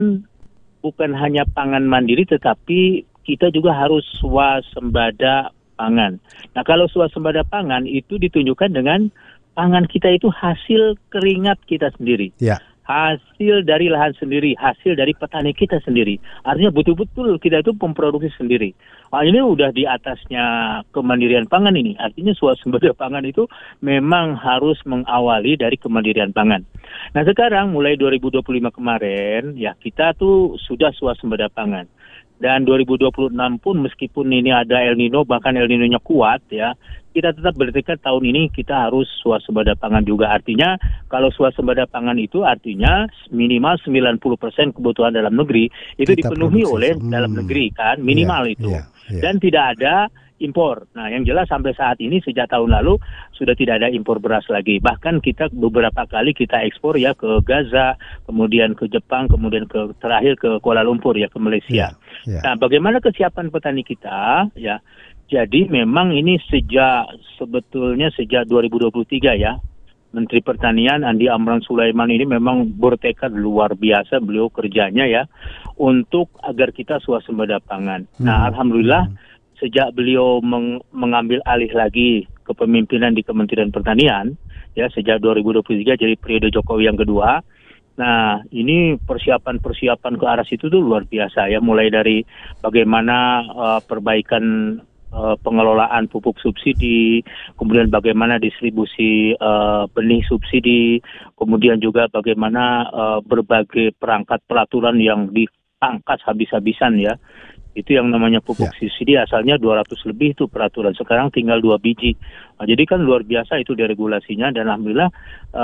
bukan hanya pangan mandiri, tetapi kita juga harus swasembada pangan. Nah, kalau swasembada pangan itu ditunjukkan dengan pangan kita itu hasil keringat kita sendiri. Ya. Hasil dari lahan sendiri, hasil dari petani kita sendiri. Artinya betul-betul kita itu memproduksi sendiri. Nah, ini udah di atasnya kemandirian pangan ini. Artinya swasembada pangan itu memang harus mengawali dari kemandirian pangan. Nah, sekarang mulai 2025 kemarin, ya kita tuh sudah swasembada pangan. Dan 2026 pun meskipun ini ada El Nino, bahkan El Nino-nya kuat ya, kita tetap bertekad tahun ini kita harus swasembada pangan juga. Artinya kalau swasembada pangan itu artinya minimal 90% kebutuhan dalam negeri itu Kita dipenuhi produksi. oleh dalam negeri kan, minimal itu. Dan tidak ada impor. Nah, yang jelas sampai saat ini sejak tahun lalu sudah tidak ada impor beras lagi. Bahkan kita beberapa kali kita ekspor ya ke Gaza, kemudian ke Jepang, kemudian terakhir ke Kuala Lumpur ya, ke Malaysia. Nah, bagaimana kesiapan petani kita ya? Jadi memang ini sebetulnya sejak 2023 ya. Menteri Pertanian Andi Amran Sulaiman ini memang bertekad luar biasa beliau kerjanya ya untuk agar kita swasembada pangan. Nah, alhamdulillah sejak beliau mengambil alih lagi kepemimpinan di Kementerian Pertanian ya sejak 2023 jadi periode Jokowi yang kedua. Nah, ini persiapan ke arah situ tuh luar biasa ya, mulai dari bagaimana perbaikan pengelolaan pupuk subsidi, kemudian bagaimana distribusi benih subsidi, kemudian juga bagaimana berbagai perangkat peraturan yang dipangkas habis-habisan ya. Itu yang namanya pupuk subsidi asalnya 200 lebih itu peraturan, sekarang tinggal 2 biji. Nah, jadi kan luar biasa itu deregulasinya dan alhamdulillah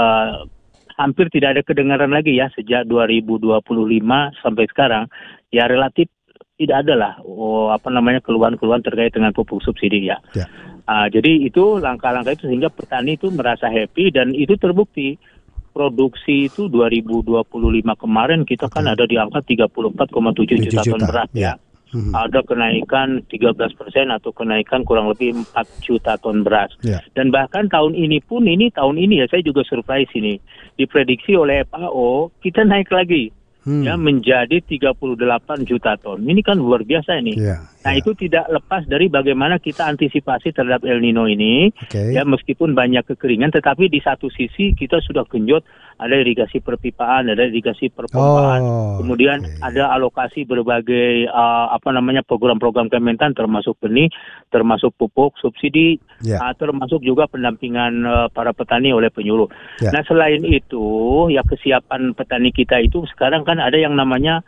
hampir tidak ada kedengaran lagi ya sejak 2025 sampai sekarang ya relatif tidak ada lah keluhan-keluhan terkait dengan pupuk subsidi ya. Jadi itu langkah-langkah itu sehingga petani itu merasa happy dan itu terbukti. Produksi itu 2025 kemarin kita kan ada di angka 34,7 juta ton beras ya. Ada kenaikan 13% atau kenaikan kurang lebih 4 juta ton beras. Dan bahkan tahun ini ya saya juga surprise ini. Diprediksi oleh FAO kita naik lagi ya menjadi 38 juta ton. Ini kan luar biasa ini. Nah, itu tidak lepas dari bagaimana kita antisipasi terhadap El Nino ini. Ya meskipun banyak kekeringan tetapi di satu sisi kita sudah genjot ada irigasi perpipaan, ada irigasi perpompaan. Kemudian ada alokasi berbagai program-program Kementan termasuk benih, termasuk pupuk subsidi, termasuk juga pendampingan para petani oleh penyuluh. Nah, selain itu ya kesiapan petani kita itu sekarang kan ada yang namanya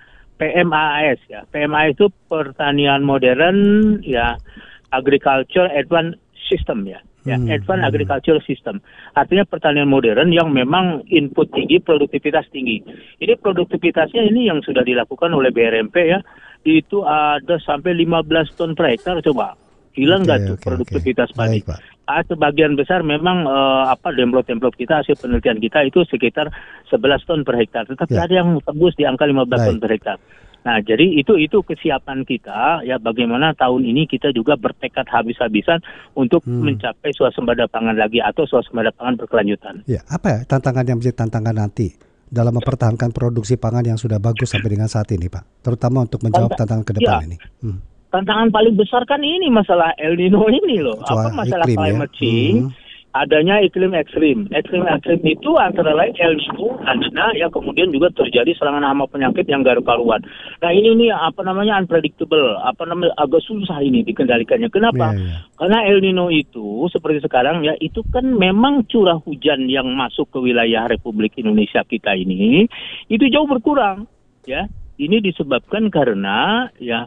PMAS ya. PMAS itu pertanian modern ya, agriculture advanced system ya. Advanced agriculture system. Artinya pertanian modern yang memang input tinggi, produktivitas tinggi. Ini produktivitasnya ini yang sudah dilakukan oleh BRMP ya. Itu ada sampai 15 ton per hektar coba. Hilang nggak tuh produktivitas padi? Sebagian besar memang demplot-demplot kita, hasil penelitian kita itu sekitar 11 ton per hektar. Tetapi ada yang tembus di angka 15 ton per hektar. Nah, jadi itu kesiapan kita ya, bagaimana tahun ini kita juga bertekad habis-habisan untuk mencapai swasembada pangan lagi atau swasembada pangan berkelanjutan. Ya, apa ya tantangan yang menjadi tantangan nanti dalam mempertahankan produksi pangan yang sudah bagus sampai dengan saat ini, Pak? Terutama untuk menjawab tantangan ke depan ini. Tantangan paling besar kan ini masalah El Nino ini loh. Masalah climate change, adanya iklim ekstrim. Iklim ekstrim itu antara lain El Nino, Anina ya, kemudian juga terjadi serangan hama penyakit yang gak karuan. Nah, ini unpredictable, agak susah ini dikendalikannya. Kenapa? Karena El Nino itu seperti sekarang ya, itu kan memang curah hujan yang masuk ke wilayah Republik Indonesia kita ini itu jauh berkurang ya. Ini disebabkan karena ya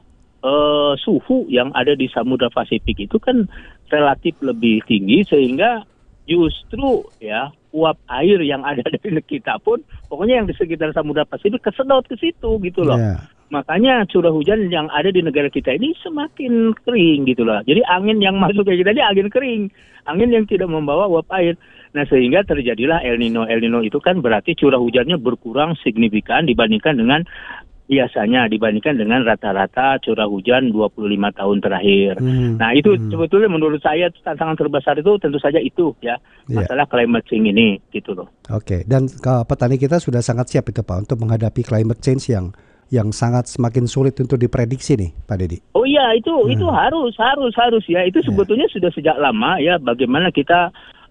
suhu yang ada di Samudra Pasifik itu kan relatif lebih tinggi sehingga justru ya uap air yang ada di kita pun pokoknya yang di sekitar Samudra Pasifik kesedot ke situ gitu loh. Makanya curah hujan yang ada di negara kita ini semakin kering gitu loh. Jadi angin yang masuk ke kita ini angin kering, angin yang tidak membawa uap air. Nah, sehingga terjadilah El Nino. El Nino itu kan berarti curah hujannya berkurang signifikan dibandingkan dengan rata-rata curah hujan 25 tahun terakhir. Nah, itu sebetulnya menurut saya tantangan terbesar itu tentu saja itu ya, masalah climate change ini gitu loh. Dan petani kita sudah sangat siap itu Pak untuk menghadapi climate change yang yang sangat semakin sulit untuk diprediksi nih, Pak Deddy. Oh iya, itu harus ya. Itu sebetulnya sudah sejak lama ya, bagaimana kita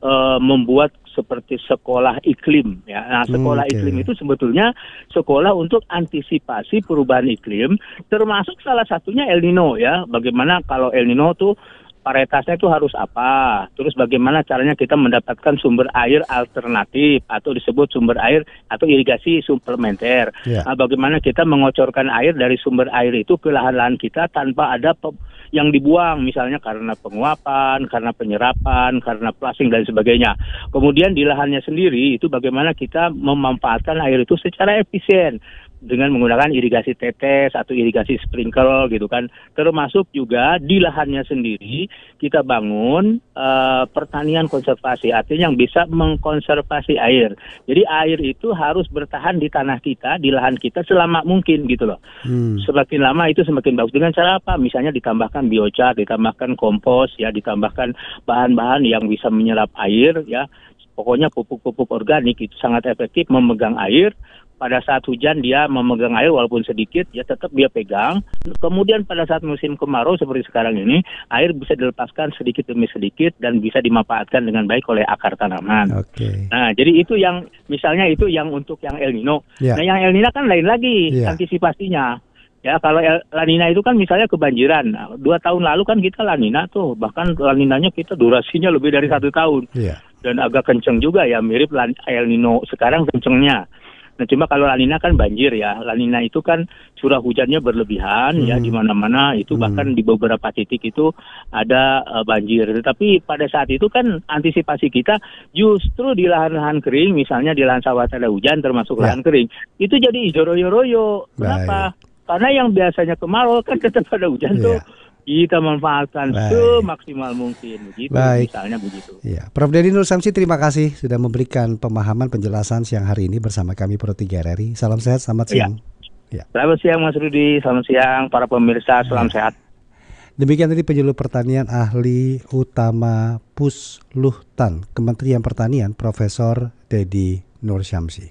membuat seperti sekolah iklim ya. Nah, sekolah iklim itu sebetulnya sekolah untuk antisipasi perubahan iklim, termasuk salah satunya El Nino ya. Bagaimana kalau El Nino tuh varietasnya itu harus apa, terus bagaimana caranya kita mendapatkan sumber air alternatif atau disebut sumber air atau irigasi suplementer. Nah, bagaimana kita mengocorkan air dari sumber air itu ke lahan-lahan kita tanpa ada yang dibuang, misalnya karena penguapan, karena penyerapan, karena flushing dan sebagainya. Kemudian di lahannya sendiri itu bagaimana kita memanfaatkan air itu secara efisien dengan menggunakan irigasi tetes atau irigasi sprinkle gitu kan. Termasuk juga di lahannya sendiri kita bangun pertanian konservasi, artinya yang bisa mengkonservasi air. Jadi air itu harus bertahan di tanah kita, di lahan kita selama mungkin gitu loh. Semakin lama itu semakin bagus. Dengan cara apa? Misalnya ditambahkan biochar, ditambahkan kompos ya, ditambahkan bahan-bahan yang bisa menyerap air ya. Pokoknya pupuk-pupuk organik itu sangat efektif memegang air. Pada saat hujan dia memegang air walaupun sedikit, ya tetap dia pegang. Kemudian pada saat musim kemarau seperti sekarang ini, air bisa dilepaskan sedikit demi sedikit dan bisa dimanfaatkan dengan baik oleh akar tanaman. Nah, jadi itu yang, misalnya itu yang untuk yang El Nino. Nah, yang El Nino kan lain lagi antisipasinya. Ya, kalau La Nina itu kan misalnya kebanjiran. Nah, 2 tahun lalu kan kita La Nina tuh, bahkan La Ninanya kita durasinya lebih dari 1 tahun. Dan agak kenceng juga ya, mirip El Nino sekarang kencengnya. Nah, cuma kalau La Nina kan banjir ya. La Nina itu kan curah hujannya berlebihan ya di mana-mana, itu bahkan di beberapa titik itu ada banjir. Tetapi pada saat itu kan antisipasi kita justru di lahan-lahan kering, misalnya di lahan sawah ada hujan termasuk lahan kering, itu jadi hijau royo-royo. Kenapa? Karena yang biasanya kemarau kan tetap ada hujan tuh. Kita manfaatkan semaksimal mungkin, begitu. Misalnya begitu. Ya, Prof. Deddy Nur Samsi, terima kasih sudah memberikan pemahaman penjelasan siang hari ini bersama kami Pro 3 RRI. Salam sehat, selamat siang. Selamat siang Mas Rudi, selamat siang para pemirsa, salam sehat. Demikian tadi penjuru pertanian ahli utama Pusluhtan Kementerian Pertanian Profesor Deddy Nur Samsi.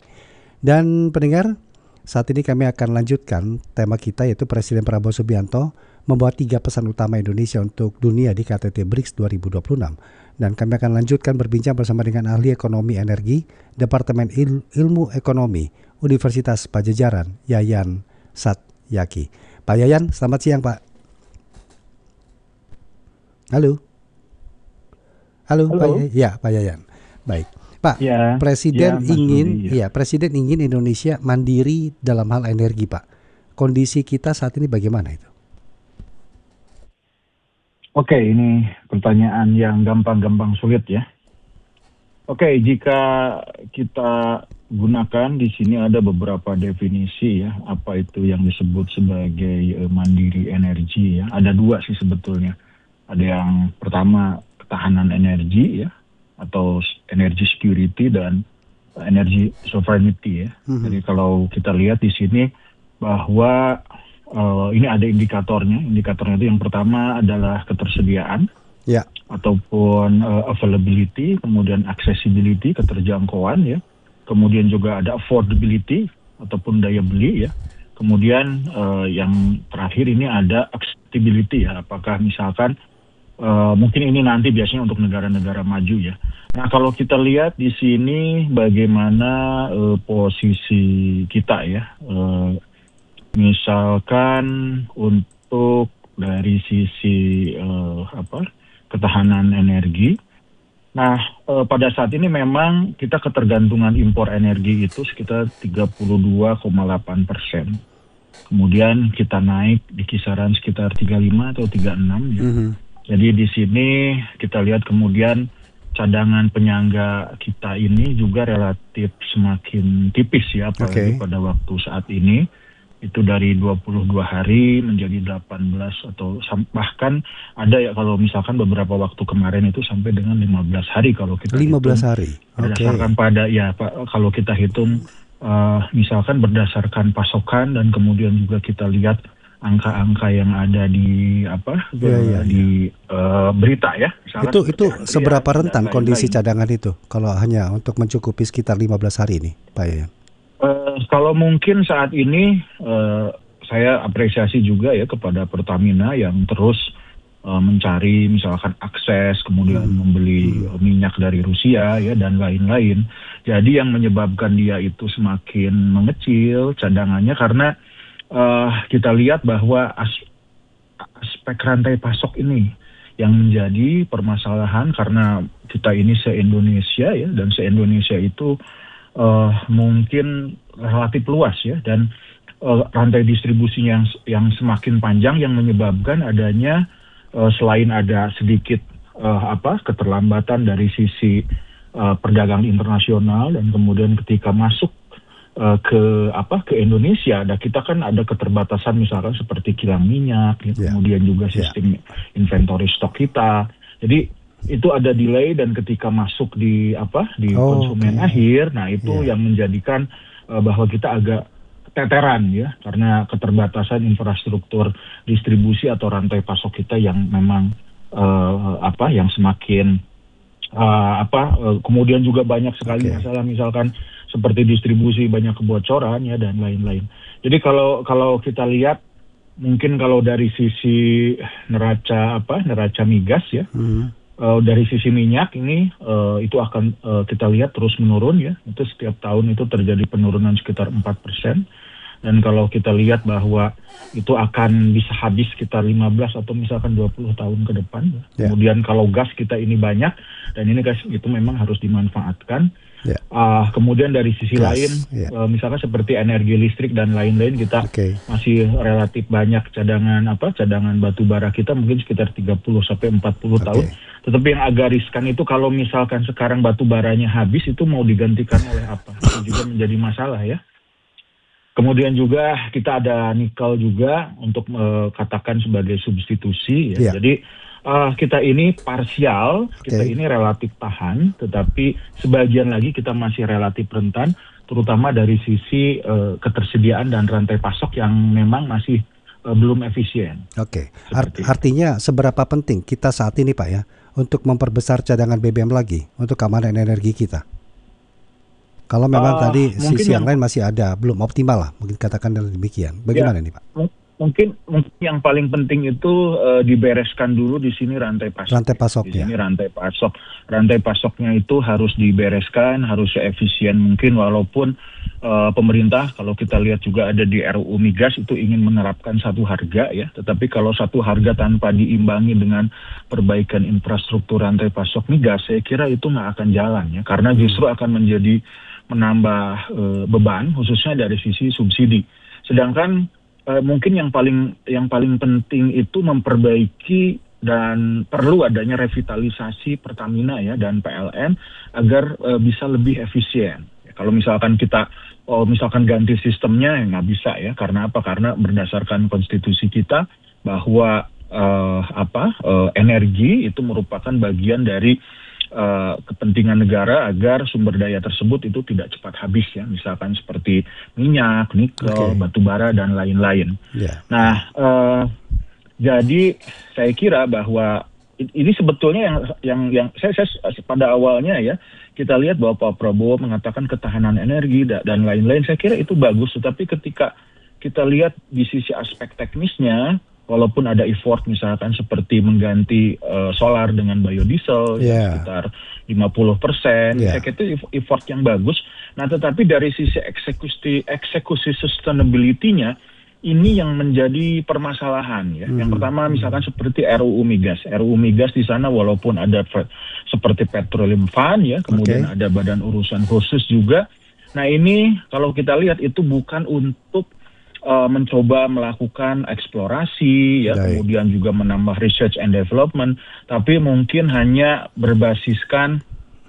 Dan pendengar, saat ini kami akan lanjutkan tema kita, yaitu Presiden Prabowo Subianto membawa 3 pesan utama Indonesia untuk dunia di KTT BRICS 2026. Dan kami akan lanjutkan berbincang bersama dengan ahli ekonomi energi, Departemen Ilmu Ekonomi, Universitas Padjadjaran, Yayan Satyaki. Pak Yayan, selamat siang Pak. Halo. Pak, Pak Yayan. Baik. Pak, Presiden ingin Indonesia mandiri dalam hal energi, Pak. Kondisi kita saat ini bagaimana itu? Oke, ini pertanyaan yang gampang-gampang sulit ya. Oke, jika kita gunakan di sini ada beberapa definisi ya, apa itu yang disebut sebagai mandiri energi ya. Ada 2 sih sebetulnya. Ada yang pertama ketahanan energi ya, atau energy security, dan energy sovereignty ya. Jadi kalau kita lihat di sini bahwa ini ada indikatornya. Indikatornya itu yang pertama adalah ketersediaan, ataupun availability, kemudian accessibility, keterjangkauan ya. Kemudian juga ada affordability ataupun daya beli ya. Kemudian yang terakhir ini ada accessibility ya. Apakah misalkan mungkin ini nanti biasanya untuk negara-negara maju ya. Nah, kalau kita lihat di sini bagaimana posisi kita ya. Misalkan untuk dari sisi ketahanan energi. Nah, pada saat ini memang kita ketergantungan impor energi itu sekitar 32,8%. Kemudian kita naik di kisaran sekitar 35 atau 36 ya. Jadi di sini kita lihat kemudian cadangan penyangga kita ini juga relatif semakin tipis ya, apalagi pada waktu saat ini. Itu dari 22 hari menjadi 18 atau bahkan ada ya kalau misalkan beberapa waktu kemarin itu sampai dengan 15 hari kalau kita 15 hari. Berdasarkan pada ya Pak, kalau kita hitung misalkan berdasarkan pasokan dan kemudian juga kita lihat angka-angka yang ada di berita ya. Itu seberapa rentan kondisi cadangan itu kalau hanya untuk mencukupi sekitar 15 hari ini, Pak Yayan? Kalau mungkin saat ini saya apresiasi juga ya kepada Pertamina yang terus mencari misalkan akses, kemudian membeli minyak dari Rusia ya dan lain-lain. Jadi yang menyebabkan dia itu semakin mengecil cadangannya karena kita lihat bahwa aspek rantai pasok ini yang menjadi permasalahan karena kita ini se-Indonesia ya, dan se-Indonesia itu mungkin relatif luas ya, dan rantai distribusinya yang semakin panjang yang menyebabkan adanya selain ada sedikit keterlambatan dari sisi perdagangan internasional, dan kemudian ketika masuk ke Indonesia, kita kan ada keterbatasan misalkan seperti kilang minyak, kemudian juga sistem inventory stok kita. Jadi itu ada delay, dan ketika masuk di konsumen akhir, nah itu yang menjadikan bahwa kita agak teteran ya, karena keterbatasan infrastruktur distribusi atau rantai pasok kita yang memang yang semakin kemudian juga banyak sekali masalah misalkan seperti distribusi banyak kebocoran ya dan lain-lain. Jadi kalau kita lihat mungkin kalau dari sisi neraca migas ya, dari sisi minyak ini itu akan kita lihat terus menurun ya. Itu setiap tahun itu terjadi penurunan sekitar 4%. Dan kalau kita lihat bahwa itu akan bisa habis sekitar 15 atau misalkan 20 tahun ke depan. Kemudian kalau gas kita ini banyak, dan ini gas itu memang harus dimanfaatkan. Kemudian dari sisi lain, misalkan seperti energi listrik dan lain-lain, kita masih relatif banyak cadangan batu bara kita mungkin sekitar 30 sampai 40 tahun. Tetapi yang agak riskan itu kalau misalkan sekarang batu baranya habis, itu mau digantikan oleh apa? Itu juga menjadi masalah ya. Kemudian juga kita ada nikel juga untuk katakan sebagai substitusi ya. Jadi kita ini parsial, kita ini relatif tahan, tetapi sebagian lagi kita masih relatif rentan, terutama dari sisi ketersediaan dan rantai pasok yang memang masih belum efisien. Artinya seberapa penting kita saat ini Pak ya untuk memperbesar cadangan BBM lagi untuk keamanan energi kita? Kalau memang tadi sisi yang lain masih ada, belum optimal lah, mungkin katakan demikian. Bagaimana nih Pak? Mungkin yang paling penting itu dibereskan dulu di sini rantai pasok. Rantai pasoknya. Di sini rantai pasok. Rantai pasoknya itu harus dibereskan, harus seefisien mungkin, walaupun pemerintah kalau kita lihat juga ada di RUU Migas itu ingin menerapkan satu harga ya. Tetapi kalau satu harga tanpa diimbangi dengan perbaikan infrastruktur rantai pasok migas, saya kira itu nggak akan jalan ya. Karena justru akan menambah beban khususnya dari sisi subsidi. Sedangkan mungkin yang paling penting itu memperbaiki dan perlu adanya revitalisasi Pertamina ya dan PLN agar bisa lebih efisien. Kalau misalkan kita misalkan ganti sistemnya ya nggak bisa ya. Karena apa? Karena berdasarkan konstitusi kita bahwa energi itu merupakan bagian dari kepentingan negara agar sumber daya tersebut itu tidak cepat habis ya, misalkan seperti minyak, nikel, batu bara dan lain-lain. Nah, jadi saya kira bahwa ini sebetulnya yang saya pada awalnya ya kita lihat bahwa Pak Prabowo mengatakan ketahanan energi dan lain-lain, saya kira itu bagus, tetapi ketika kita lihat di sisi aspek teknisnya, walaupun ada effort misalkan seperti mengganti solar dengan biodiesel sekitar 50%, saya kira itu effort yang bagus. Nah, tetapi dari sisi eksekusi sustainability-nya ini yang menjadi permasalahan ya. Yang pertama misalkan seperti RUU Migas. RUU Migas di sana walaupun ada seperti Petroleum Fund ya, kemudian ada badan urusan khusus juga. Nah, ini kalau kita lihat itu bukan untuk mencoba melakukan eksplorasi ya, kemudian juga menambah research and development, tapi mungkin hanya berbasiskan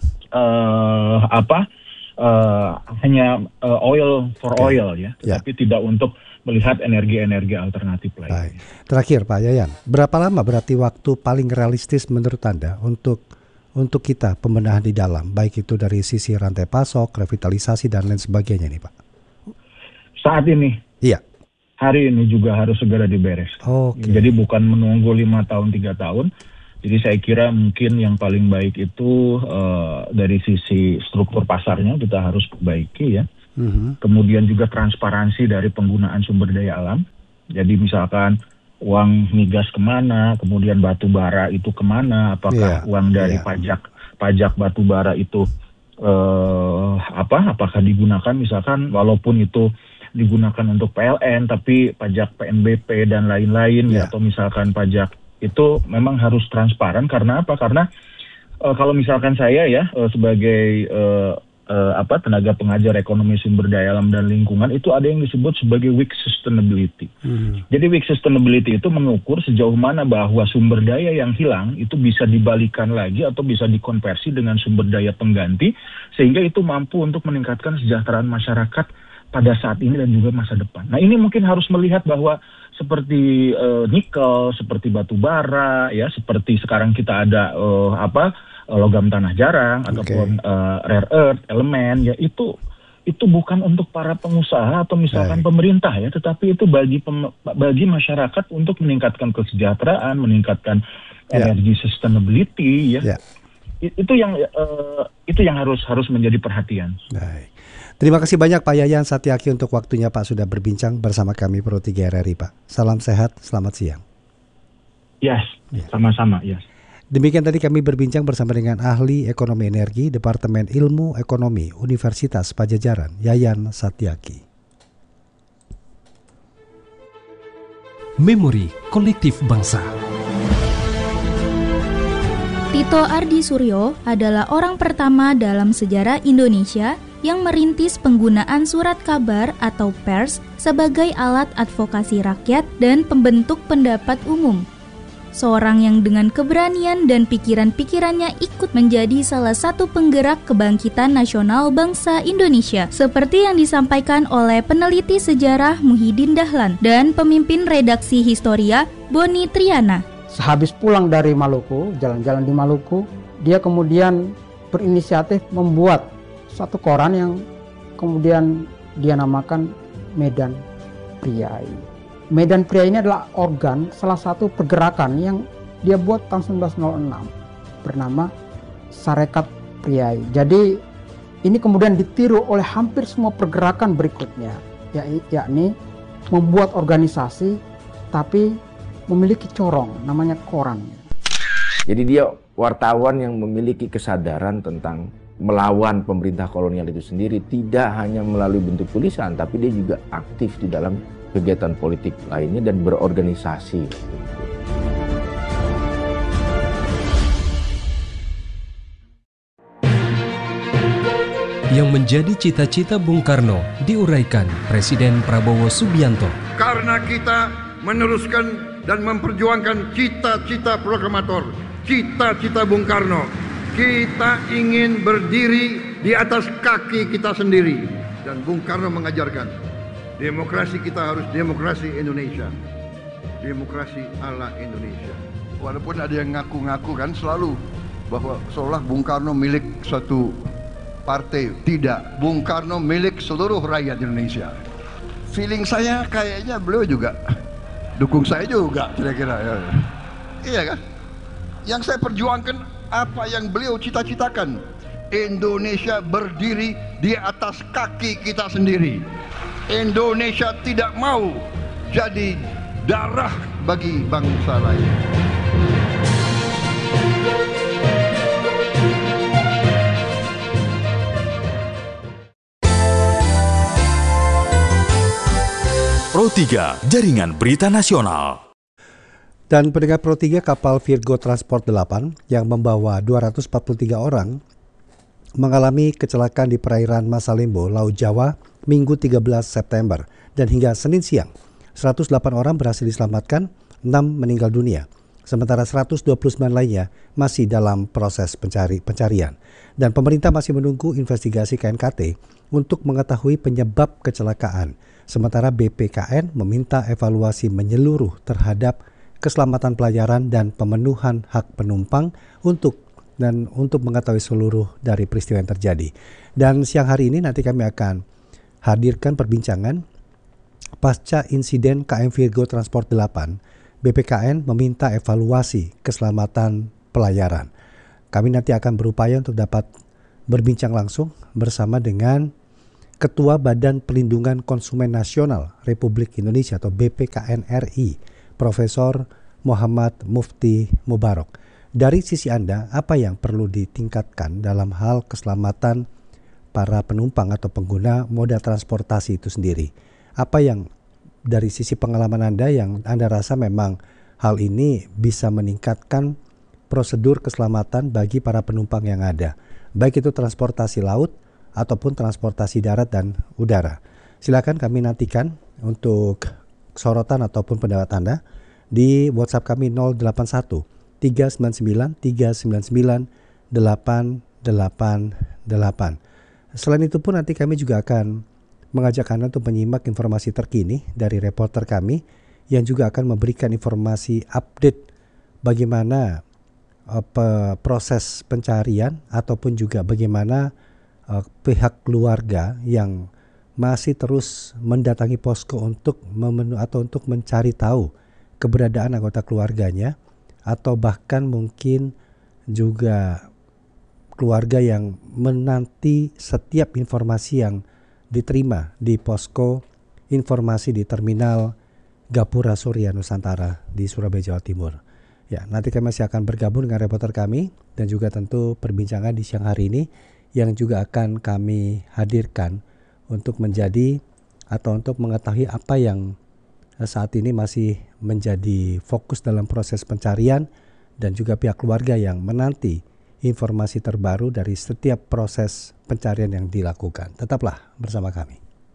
hanya oil for oil ya, tapi tidak untuk melihat energi-energi alternatif lain. Terakhir Pak Yayan, berapa lama berarti waktu paling realistis menurut Anda untuk kita pembenahan di dalam, baik itu dari sisi rantai pasok, revitalisasi dan lain sebagainya nih Pak? Saat ini. Iya. Hari ini juga harus segera diberes. Jadi bukan menunggu 5 tahun, 3 tahun. Jadi saya kira mungkin yang paling baik itu dari sisi struktur pasarnya kita harus perbaiki ya. kemudian juga transparansi dari penggunaan sumber daya alam. Jadi misalkan uang migas kemana, kemudian batu bara itu kemana, apakah uang dari pajak batu bara itu apakah digunakan misalkan walaupun itu digunakan untuk PLN tapi pajak PNBP dan lain-lain atau misalkan pajak itu memang harus transparan. Karena apa? Karena kalau misalkan saya sebagai tenaga pengajar ekonomi sumber daya alam dan lingkungan, itu ada yang disebut sebagai weak sustainability. Jadi weak sustainability itu mengukur sejauh mana bahwa sumber daya yang hilang itu bisa dibalikan lagi atau bisa dikonversi dengan sumber daya pengganti, sehingga itu mampu untuk meningkatkan kesejahteraan masyarakat pada saat ini dan juga masa depan. Nah, ini mungkin harus melihat bahwa seperti nikel, seperti batu bara, seperti sekarang kita ada logam tanah jarang ataupun rare earth elemen, itu bukan untuk para pengusaha atau misalkan pemerintah tetapi itu bagi masyarakat untuk meningkatkan kesejahteraan, meningkatkan energi sustainability itu yang harus menjadi perhatian. Baik. Terima kasih banyak Pak Yayan Satyaki untuk waktunya Pak sudah berbincang bersama kami Pro 3 RRI Pak. Salam sehat, selamat siang. Yes, sama-sama, yes. Demikian tadi kami berbincang bersama dengan ahli ekonomi energi Departemen Ilmu Ekonomi Universitas Padjadjaran, Yayan Satyaki. Memori Kolektif Bangsa. Tito Ardi Suryo adalah orang pertama dalam sejarah Indonesia yang merintis penggunaan surat kabar atau pers sebagai alat advokasi rakyat dan pembentuk pendapat umum. Seorang yang dengan keberanian dan pikiran-pikirannya ikut menjadi salah satu penggerak kebangkitan nasional bangsa Indonesia, seperti yang disampaikan oleh peneliti sejarah Muhyiddin Dahlan dan pemimpin redaksi Historia Boni Triana. Sehabis pulang dari Maluku, jalan-jalan di Maluku, dia kemudian berinisiatif membuat satu koran yang kemudian dia namakan Medan Priai. Medan Priai ini adalah organ salah satu pergerakan yang dia buat tahun 1906 bernama Sarekat Priai. Jadi ini kemudian ditiru oleh hampir semua pergerakan berikutnya, yakni membuat organisasi tapi memiliki corong namanya koran. Jadi dia wartawan yang memiliki kesadaran tentang melawan pemerintah kolonial itu sendiri, tidak hanya melalui bentuk tulisan tapi dia juga aktif di dalam kegiatan politik lainnya dan berorganisasi. Yang menjadi cita-cita Bung Karno diuraikan Presiden Prabowo Subianto. Karena kita meneruskan dan memperjuangkan cita-cita proklamator, cita-cita Bung Karno. Kita ingin berdiri di atas kaki kita sendiri. Dan Bung Karno mengajarkan, demokrasi kita harus demokrasi Indonesia. Demokrasi ala Indonesia. Walaupun ada yang ngaku-ngaku kan selalu bahwa seolah Bung Karno milik suatu partai. Tidak, Bung Karno milik seluruh rakyat Indonesia. Feeling saya kayaknya beliau juga dukung saya juga kira-kira. Iya kan? Yang saya perjuangkan apa yang beliau cita-citakan. Indonesia berdiri di atas kaki kita sendiri. Indonesia tidak mau jadi darah bagi bangsa lain. Pro 3, Jaringan Berita Nasional. Dan pendengar Pro 3, kapal Virgo Transport 8 yang membawa 243 orang mengalami kecelakaan di perairan Masalimbo, Laut Jawa, Minggu 13 September. Dan hingga Senin siang, 108 orang berhasil diselamatkan, 6 meninggal dunia. Sementara 129 lainnya masih dalam proses pencarian. Dan pemerintah masih menunggu investigasi KNKT untuk mengetahui penyebab kecelakaan. Sementara BPKN meminta evaluasi menyeluruh terhadap keselamatan pelayaran dan pemenuhan hak penumpang untuk mengetahui seluruh dari peristiwa yang terjadi. Dan siang hari ini nanti kami akan hadirkan perbincangan pasca insiden KM Virgo Transport 8. BPKN meminta evaluasi keselamatan pelayaran. Kami nanti akan berupaya untuk dapat berbincang langsung bersama dengan Ketua Badan Pelindungan Konsumen Nasional Republik Indonesia atau BPKN RI, Profesor Muhammad Mufti Mubarak. Dari sisi Anda, apa yang perlu ditingkatkan dalam hal keselamatan para penumpang atau pengguna moda transportasi itu sendiri? Apa yang dari sisi pengalaman Anda yang Anda rasa memang hal ini bisa meningkatkan prosedur keselamatan bagi para penumpang yang ada, baik itu transportasi laut ataupun transportasi darat dan udara? Silakan kami nantikan untuk sorotan ataupun pendapat Anda di WhatsApp kami 081 399 399 888. Selain itu pun nanti kami juga akan mengajak Anda untuk menyimak informasi terkini dari reporter kami yang juga akan memberikan informasi update bagaimana proses pencarian ataupun juga bagaimana pihak keluarga yang masih terus mendatangi posko untuk untuk mencari tahu keberadaan anggota keluarganya, atau bahkan mungkin juga keluarga yang menanti setiap informasi yang diterima di posko informasi di Terminal Gapura Surya Nusantara di Surabaya, Jawa Timur. Ya, nanti kami masih akan bergabung dengan reporter kami dan juga tentu perbincangan di siang hari ini yang juga akan kami hadirkan untuk menjadi atau untuk mengetahui apa yang saat ini masih menjadi fokus dalam proses pencarian dan juga pihak keluarga yang menanti informasi terbaru dari setiap proses pencarian yang dilakukan. Tetaplah bersama kami.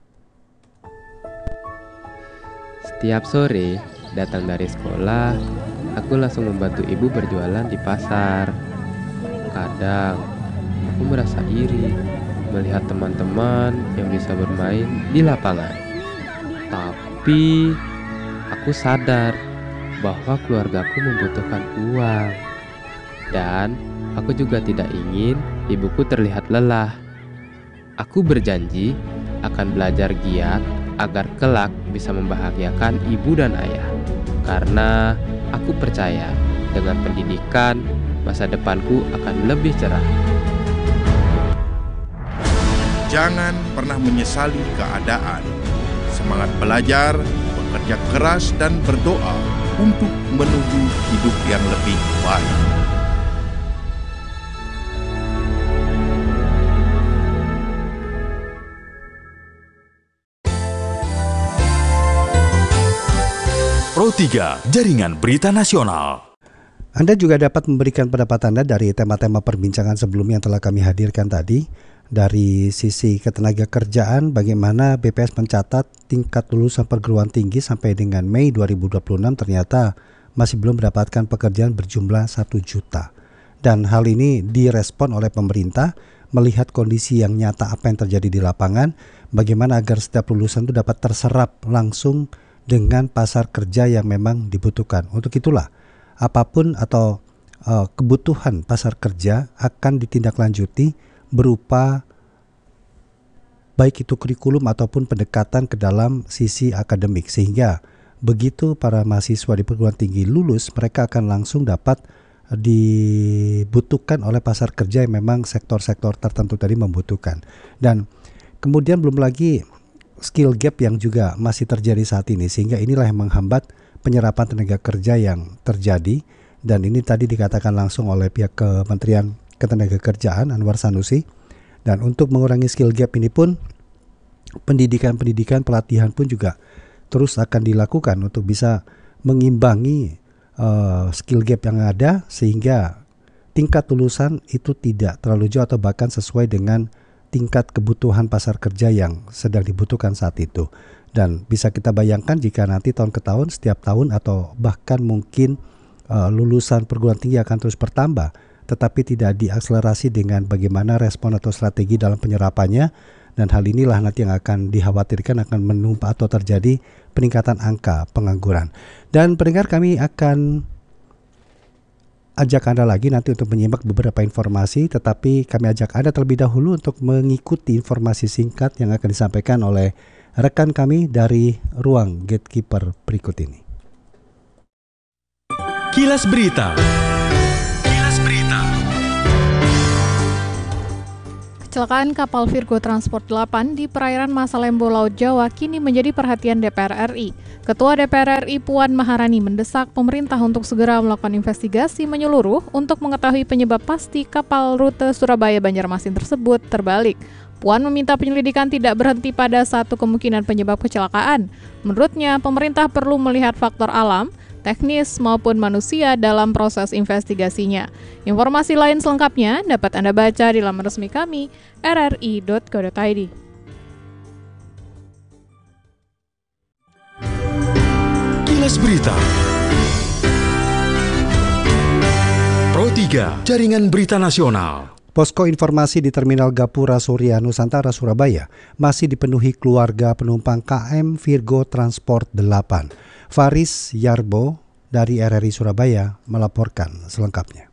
Setiap sore datang dari sekolah, aku langsung membantu ibu berjualan di pasar. Kadang aku merasa iri melihat teman-teman yang bisa bermain di lapangan. Tapi aku sadar bahwa keluargaku membutuhkan uang. Dan aku juga tidak ingin ibuku terlihat lelah. Aku berjanji akan belajar giat agar kelak bisa membahagiakan ibu dan ayah. Karena aku percaya dengan pendidikan, masa depanku akan lebih cerah. Jangan pernah menyesali keadaan. Semangat belajar, bekerja keras dan berdoa untuk menuju hidup yang lebih baik. Pro 3, Jaringan Berita Nasional. Anda juga dapat memberikan pendapat Anda dari tema-tema perbincangan sebelumnya yang telah kami hadirkan tadi. Dari sisi ketenagakerjaan, bagaimana BPS mencatat tingkat lulusan perguruan tinggi sampai dengan Mei 2026 ternyata masih belum mendapatkan pekerjaan berjumlah 1 juta. Dan hal ini direspon oleh pemerintah melihat kondisi yang nyata apa yang terjadi di lapangan, bagaimana agar setiap lulusan itu dapat terserap langsung dengan pasar kerja yang memang dibutuhkan. Untuk itulah apapun atau kebutuhan pasar kerja akan ditindaklanjuti berupa baik itu kurikulum ataupun pendekatan ke dalam sisi akademik, sehingga begitu para mahasiswa di perguruan tinggi lulus, mereka akan langsung dapat dibutuhkan oleh pasar kerja yang memang sektor-sektor tertentu tadi membutuhkan. Dan kemudian belum lagi skill gap yang juga masih terjadi saat ini, sehingga inilah yang menghambat penyerapan tenaga kerja yang terjadi. Dan ini tadi dikatakan langsung oleh pihak Kementerian Ketenagakerjaan Anwar Sanusi. Dan untuk mengurangi skill gap ini pun pendidikan, pelatihan pun juga terus akan dilakukan untuk bisa mengimbangi skill gap yang ada, sehingga tingkat lulusan itu tidak terlalu jauh atau bahkan sesuai dengan tingkat kebutuhan pasar kerja yang sedang dibutuhkan saat itu. Dan bisa kita bayangkan jika nanti tahun ke tahun, setiap tahun atau bahkan mungkin lulusan perguruan tinggi akan terus bertambah, tetapi tidak diakselerasi dengan bagaimana respon atau strategi dalam penyerapannya. Dan hal inilah nanti yang akan dikhawatirkan akan menumpas atau terjadi peningkatan angka pengangguran. Dan pendengar, kami akan ajak Anda lagi nanti untuk menyimak beberapa informasi, tetapi kami ajak Anda terlebih dahulu untuk mengikuti informasi singkat yang akan disampaikan oleh rekan kami dari ruang Gatekeeper berikut ini. Kilas Berita. Kecelakaan kapal Virgo Transport 8 di perairan Masalembo, Laut Jawa kini menjadi perhatian DPR RI. Ketua DPR RI Puan Maharani mendesak pemerintah untuk segera melakukan investigasi menyeluruh untuk mengetahui penyebab pasti kapal rute Surabaya-Banjarmasin tersebut terbalik. Puan meminta penyelidikan tidak berhenti pada satu kemungkinan penyebab kecelakaan. Menurutnya, pemerintah perlu melihat faktor alam, teknis maupun manusia dalam proses investigasinya. Informasi lain selengkapnya dapat Anda baca di laman resmi kami rri.co.id. Kilas Berita Pro 3, Jaringan Berita Nasional. Posko informasi di Terminal Gapura Surya Nusantara Surabaya masih dipenuhi keluarga penumpang KM Virgo Transport 8. Faris Yarbo dari RRI Surabaya melaporkan selengkapnya.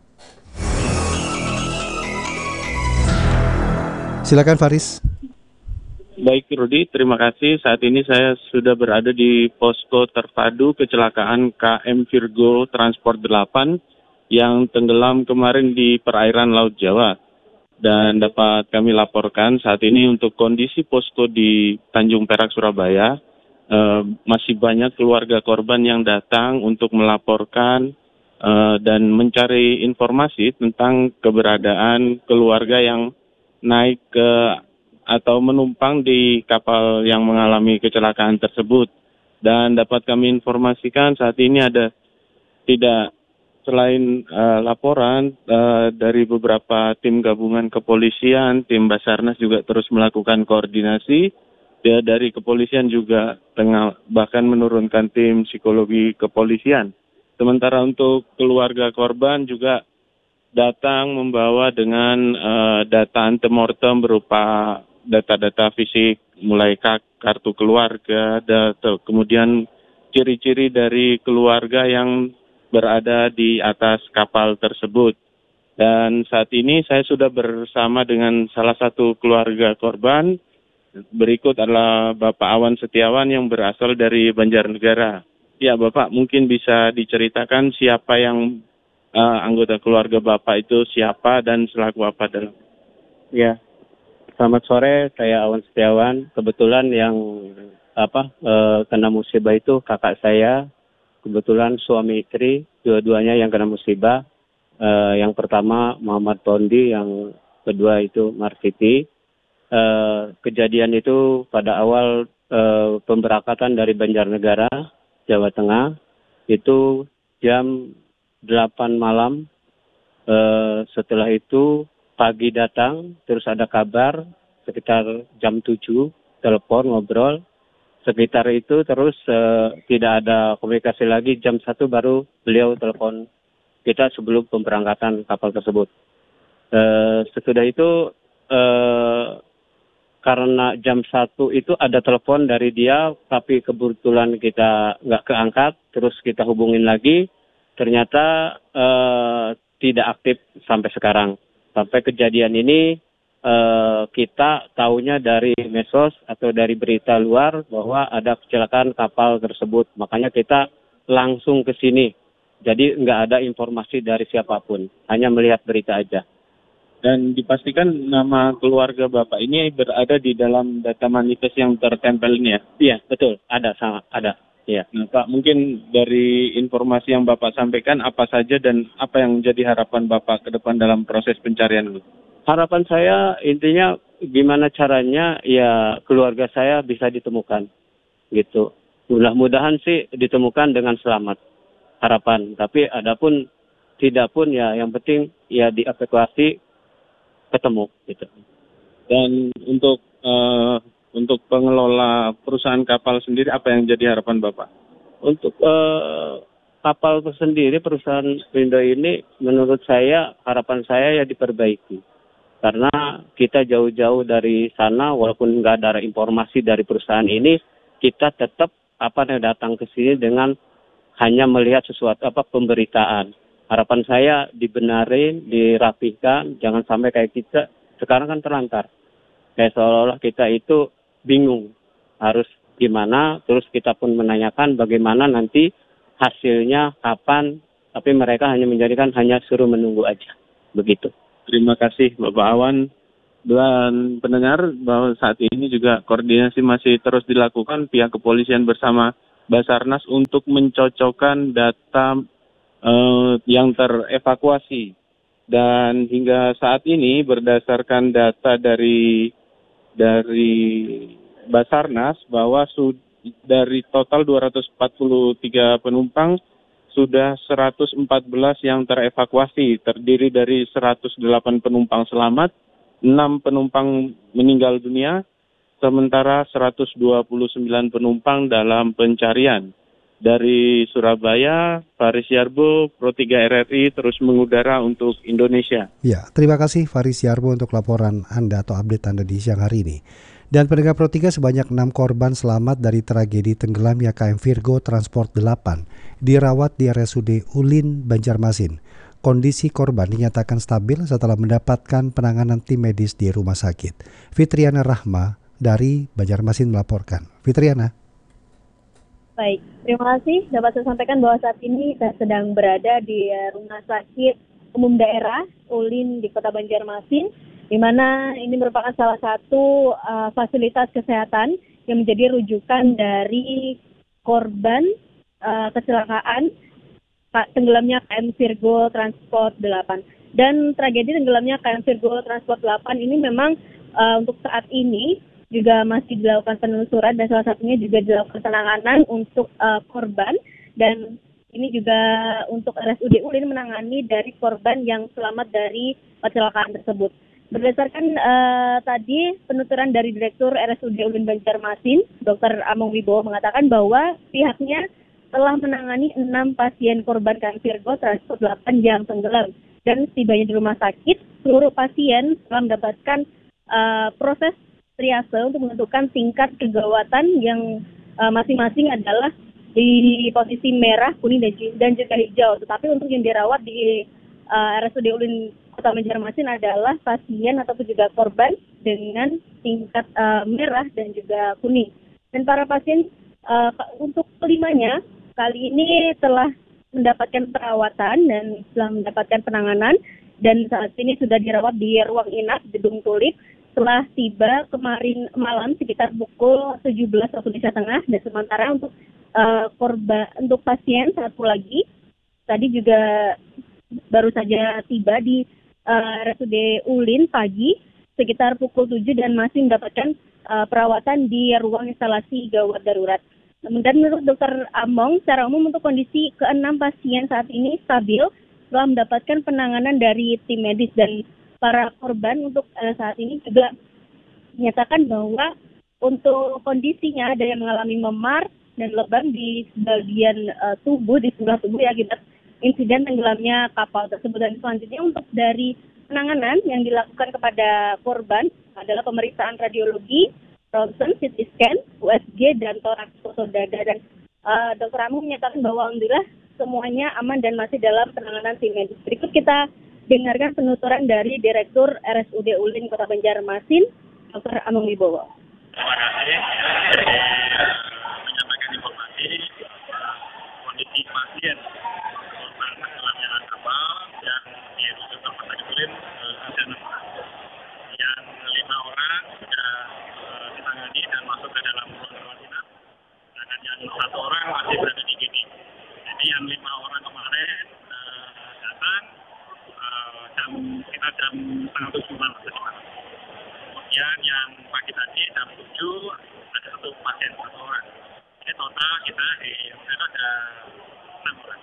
Silakan Faris. Baik Rudi, terima kasih. Saat ini saya sudah berada di posko terpadu kecelakaan KM Virgo Transport 8 yang tenggelam kemarin di perairan Laut Jawa. Dan dapat kami laporkan saat ini untuk kondisi posko di Tanjung Perak, Surabaya, masih banyak keluarga korban yang datang untuk melaporkan dan mencari informasi tentang keberadaan keluarga yang naik ke atau menumpang di kapal yang mengalami kecelakaan tersebut. Dan dapat kami informasikan saat ini ada tidak selain laporan dari beberapa tim gabungan kepolisian, tim Basarnas juga terus melakukan koordinasi. Dari kepolisian juga bahkan menurunkan tim psikologi kepolisian. Sementara untuk keluarga korban juga datang membawa dengan data antemortem berupa data-data fisik, mulai kartu keluarga, kemudian ciri-ciri dari keluarga yang berada di atas kapal tersebut. Dan saat ini saya sudah bersama dengan salah satu keluarga korban. Berikut adalah Bapak Awan Setiawan yang berasal dari Banjarnegara. Ya Bapak, mungkin bisa diceritakan siapa yang anggota keluarga Bapak itu siapa dan selaku apa dalam? Ya, selamat sore, saya Awan Setiawan. Kebetulan yang kena musibah itu kakak saya. Kebetulan suami istri, dua-duanya yang kena musibah. Yang pertama Muhammad Pondi, yang kedua itu Marsiti. Kejadian itu pada awal pemberangkatan dari Banjarnegara, Jawa Tengah, itu jam 8 malam. Setelah itu pagi datang, terus ada kabar sekitar jam 7, telepon, ngobrol. Sekitar itu terus tidak ada komunikasi lagi, jam 1 baru beliau telepon kita sebelum pemberangkatan kapal tersebut. Sesudah itu karena jam 1 itu ada telepon dari dia, tapi kebetulan kita nggak keangkat, terus kita hubungin lagi, ternyata tidak aktif sampai sekarang. Sampai kejadian ini kita tahunya dari medsos atau dari berita luar bahwa ada kecelakaan kapal tersebut. Makanya kita langsung ke sini. Jadi nggak ada informasi dari siapapun, hanya melihat berita aja. Dan dipastikan nama keluarga Bapak ini berada di dalam data manifest yang tertempel ini ya? Iya, betul. Ada, sangat ada. Iya. Nah, Pak, mungkin dari informasi yang Bapak sampaikan, apa saja dan apa yang menjadi harapan Bapak ke depan dalam proses pencarian ini? Harapan saya intinya gimana caranya ya keluarga saya bisa ditemukan. Gitu. Mudah-mudahan sih ditemukan dengan selamat. Harapan. Tapi adapun tidak pun ya yang penting ya dievakuasi ketemu gitu. Dan untuk pengelola perusahaan kapal sendiri apa yang jadi harapan Bapak? Untuk kapal sendiri perusahaan Pindo ini menurut saya harapan saya ya diperbaiki. Karena kita jauh-jauh dari sana walaupun nggak ada informasi dari perusahaan ini, kita tetap datang ke sini dengan hanya melihat sesuatu pemberitaan. Harapan saya dibenarin, dirapihkan, jangan sampai kayak kita sekarang kan terlantar. Kayak seolah-olah kita itu bingung harus gimana, terus kita pun menanyakan bagaimana nanti hasilnya, kapan, tapi mereka hanya menjadikan hanya suruh menunggu aja. Begitu. Terima kasih Bapak Awan. dan pendengar bahwa saat ini juga koordinasi masih terus dilakukan pihak kepolisian bersama Basarnas untuk mencocokkan data yang terevakuasi. Dan hingga saat ini berdasarkan data dari Basarnas bahwa dari total 243 penumpang sudah 114 yang terevakuasi, terdiri dari 108 penumpang selamat, 6 penumpang meninggal dunia, sementara 129 penumpang dalam pencarian. Dari Surabaya, Faris Yarbo, Pro 3 RRI terus mengudara untuk Indonesia. Ya, terima kasih Faris Yarbo untuk laporan Anda atau update Anda di siang hari ini. Dan pendengar Pro 3, sebanyak 6 korban selamat dari tragedi tenggelamnya KM Virgo Transport 8 dirawat di RSUD Ulin, Banjarmasin. Kondisi korban dinyatakan stabil setelah mendapatkan penanganan tim medis di rumah sakit. Fitriana Rahma dari Banjarmasin melaporkan. Fitriana. Baik, terima kasih. Dapat saya sampaikan bahwa saat ini saya sedang berada di Rumah Sakit Umum Daerah Ulin di Kota Banjarmasin, di mana ini merupakan salah satu fasilitas kesehatan yang menjadi rujukan dari korban kecelakaan tenggelamnya KM Virgo Transport 8. Dan tragedi tenggelamnya KM Virgo Transport 8 ini memang untuk saat ini juga masih dilakukan penelusuran dan salah satunya juga dilakukan penanganan untuk korban, dan ini juga untuk RSUD Ulin menangani dari korban yang selamat dari kecelakaan tersebut. Berdasarkan tadi penuturan dari Direktur RSUD Ulin Banjarmasin, Dr. Among Wibowo mengatakan bahwa pihaknya telah menangani 6 pasien korban KM Virgo Transport 8 yang tenggelam, dan setibanya di rumah sakit seluruh pasien telah mendapatkan proses triase untuk menentukan tingkat kegawatan yang masing-masing adalah di posisi merah, kuning, dan juga hijau. Tetapi untuk yang dirawat di RSUD Ulin Kota Banjarmasin adalah pasien ataupun juga korban dengan tingkat merah dan juga kuning. Dan para pasien untuk kelimanya kali ini telah mendapatkan perawatan dan telah mendapatkan penanganan, dan saat ini sudah dirawat di ruang inap Gedung Tulip. Setelah tiba kemarin malam sekitar pukul 17 waktu Indonesia Tengah, dan sementara untuk untuk pasien satu lagi tadi juga baru saja tiba di RSUD Ulin pagi sekitar pukul 7 dan masih mendapatkan perawatan di ruang instalasi gawat darurat. Dan menurut Dr. Among, secara umum untuk kondisi ke-6 pasien saat ini stabil setelah mendapatkan penanganan dari tim medis, dan para korban untuk saat ini juga menyatakan bahwa untuk kondisinya ada yang mengalami memar dan lebam di bagian tubuh, di sebelah tubuh akibat insiden tenggelamnya kapal tersebut. Dan selanjutnya untuk dari penanganan yang dilakukan kepada korban adalah pemeriksaan radiologi, ronsen, CT scan, USG, dan toraks foto dada. Dan Dr. Amu menyatakan bahwa alhamdulillah semuanya aman dan masih dalam penanganan tim medis. Berikut kita dengarkan penuturan dari Direktur RSUD Ulin Kota Banjarmasin, Dr. Among Wibowo. Terima kasih. Menyampaikan informasi kondisi pasien korban tenggelamnya kapal yang dirujuk ke Rumah Sakit Ulin ada 6 orang. Yang 5 orang sudah ditangani dan masuk ke dalam ruang rawat inap, sedangkan yang 1 orang masih berada di GD. Jadi yang 5 orang kemarin datang sekitar jam setengah 7 malam tadi malam. Kemudian yang pagi tadi jam 7 ada 1 pasien 1 orang. Ini total kita di ada 6 orang.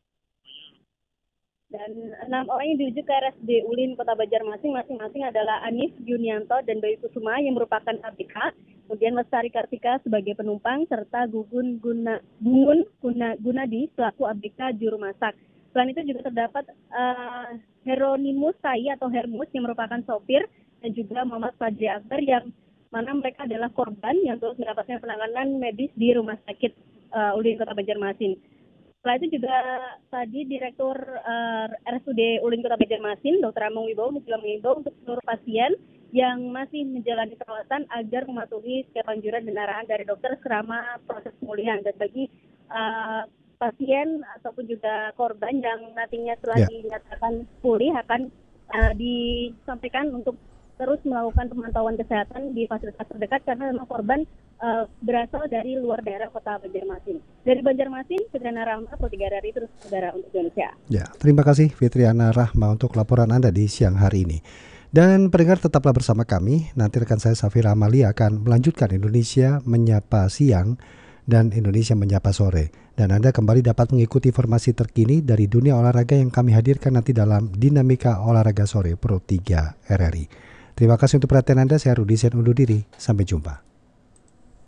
Dan 6 orang yang dirujuk ke RSUD Ulin Kota Banjarmasin masing-masing adalah Anis Yunianto dan Bayu Kusuma yang merupakan ABK, kemudian Lestari Kartika sebagai penumpang, serta Gungun Gunadi selaku ABK juru masak. Selain itu juga terdapat Heronimus Tai atau Hermus yang merupakan sopir, dan juga Muhammad Fadri Akbar yang mana mereka adalah korban yang terus mendapatkan penanganan medis di Rumah Sakit Ulin Kota Banjarmasin. Setelah itu juga tadi Direktur RSUD Ulin Kota Banjarmasin, Dr. Among Wibowo juga mengimbau untuk seluruh pasien yang masih menjalani perawatan agar mematuhi setiap anjuran dan arahan dari dokter selama proses pemulihan. Dan bagi pasien ataupun juga korban yang nantinya telah dinyatakan pulih akan disampaikan untuk terus melakukan pemantauan kesehatan di fasilitas terdekat karena memang korban berasal dari luar daerah kota Banjarmasin. Dari Banjarmasin, Fitriana Rahma, Pro 3 RRI terus saudara untuk Indonesia. Ya, terima kasih Fitriana Rahma untuk laporan Anda di siang hari ini. Dan pendengar tetaplah bersama kami. Nanti rekan saya Safira Amalia akan melanjutkan Indonesia Menyapa Siang dan Indonesia Menyapa Sore. Dan Anda kembali dapat mengikuti informasi terkini dari dunia olahraga yang kami hadirkan nanti dalam Dinamika Olahraga Sore Pro 3 RRI. Terima kasih untuk perhatian Anda. Saya Rudi Sen undur diri. Sampai jumpa.